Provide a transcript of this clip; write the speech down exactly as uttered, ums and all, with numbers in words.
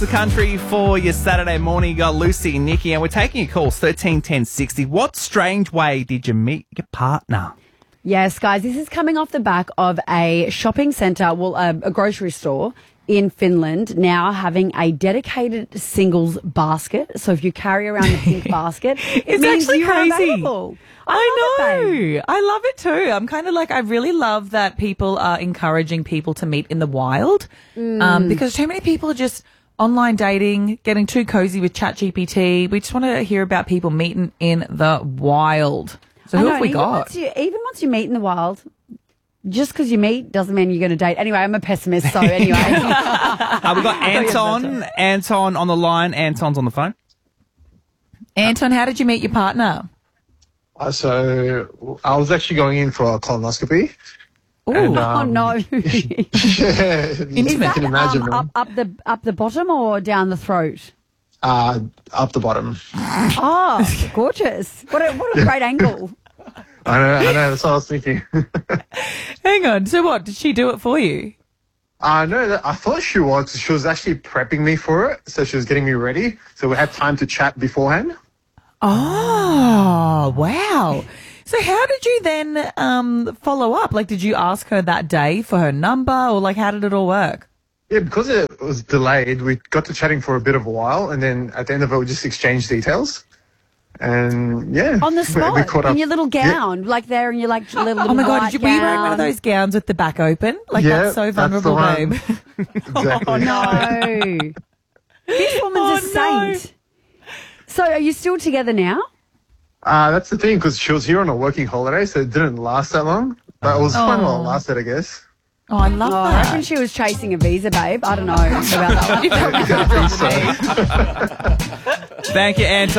The country for your Saturday morning. You got Lucy and Nikki, and we're taking your calls thirteen ten sixty. What strange way did you meet your partner? Yes, guys, this is coming off the back of a shopping centre, well, a, a grocery store in Finland now having a dedicated singles basket. So if you carry around the pink basket, it It's means actually you're crazy. available. I, I love it, know. babe. I love it too. I'm kind of like, I really love that people are encouraging people to meet in the wild Mm. um, because too many people are just online dating, getting too cozy with ChatGPT. We just want to hear about people meeting in the wild. So I who know, have we and even got? Once you, even once you meet in the wild, just because you meet doesn't mean you're going to date. Anyway, I'm a pessimist, so anyway. Uh, we've got Anton. Anton on the line. Anton's on the phone. Anton, how did you meet your partner? Uh, so I was actually going in for a colonoscopy. Ooh, And, Oh um, no! yeah, Is you that can imagine, um, man. up, up the up the bottom or down the throat? Uh, up the bottom. Oh, gorgeous! What a what a great angle. I know, I know. That's what I was thinking. hang on. So what? Did she do it for you? I know that I thought she was. She was actually prepping me for it, so she was getting me ready. So we had time to chat beforehand. Oh, wow. So how did you then um, follow up? Like, did you ask her that day for her number or like how did it all work? Yeah, because it was delayed, we got to chatting for a bit of a while, and then at the end of it, we just exchanged details. And yeah, On the we- spot, we caught up. in your little gown, like there in your like little, little Oh my God, white did you, were you wearing one of gown. those gowns with the back open? Like Yeah, that's so that's the vulnerable, one. babe. Exactly. Oh no! This woman's Oh, a saint. So, are you still together now? Uh, that's the thing, because she was here on a working holiday, so it didn't last that long. But it was fun while it lasted, I guess. Oh, I love Oh, I that. reckon she was chasing a visa, babe. I don't know about that one. Yeah, I think so. Thank you, Anton.